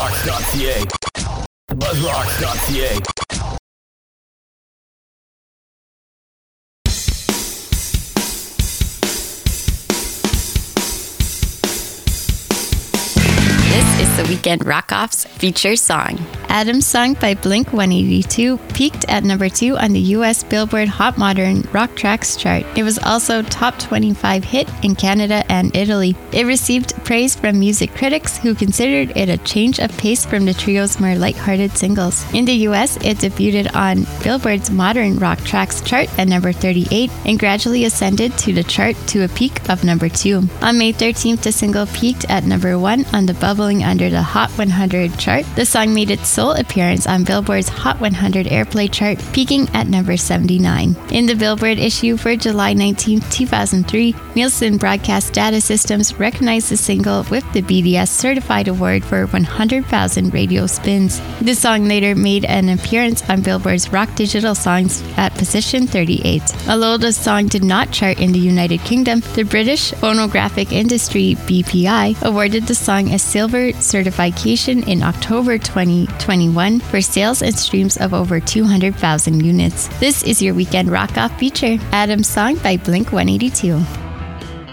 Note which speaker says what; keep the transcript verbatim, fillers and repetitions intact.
Speaker 1: buzzrocks dot c a. buzzrocks dot c a.
Speaker 2: This is the Weekend Rock-Off's feature song. Adam's song by Blink one eighty-two peaked at number two on the U S Billboard Hot Modern Rock Tracks chart. It was also top twenty-five hit in Canada and Italy. It received praise from music critics who considered it a change of pace from the trio's more lighthearted singles. In the U S, it debuted on Billboard's Modern Rock Tracks chart at number thirty-eight and gradually ascended to the chart to a peak of number two. On May thirteenth, the single peaked at number one on the Bubbling Under the Hot one hundred chart. The song made its sole appearance on Billboard's Hot one hundred Airplay chart, peaking at number seventy-nine. In the Billboard issue for July nineteenth, two thousand three, Nielsen Broadcast Data Systems recognized the single with the B D S Certified Award for one hundred thousand radio spins. The song later made an appearance on Billboard's Rock Digital Songs at position thirty-eight. Although the song did not chart in the United Kingdom, the British Phonographic Industry B P I awarded the song a silver certification in October twenty twenty-one for sales and streams of over two hundred thousand units. This is your Weekend Rock-Off feature, Adam's song by Blink one eighty-two.